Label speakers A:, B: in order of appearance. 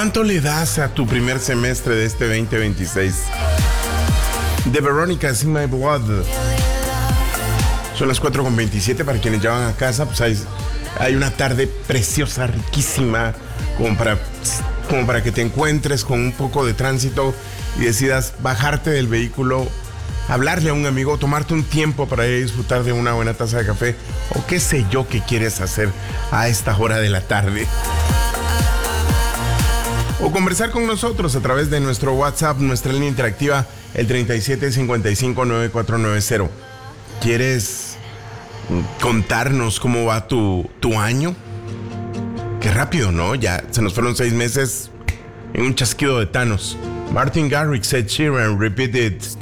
A: ¿Cuánto le das a tu primer semestre de este 2026? De Verónica, In My Blood. Son las 4:27 para quienes ya van a casa. Pues hay una tarde preciosa, riquísima, como para que te encuentres con un poco de tránsito y decidas bajarte del vehículo, hablarle a un amigo, tomarte un tiempo para ir a disfrutar de una buena taza de café o qué sé yo que quieres hacer a esta hora de la tarde. O conversar con nosotros a través de nuestro WhatsApp, nuestra línea interactiva, el 37559490. ¿Quieres contarnos cómo va tu año? Qué rápido, ¿no? Ya se nos fueron 6 meses en un chasquido de Thanos. Martin Garrix, Ed Sheeran, Repeat It.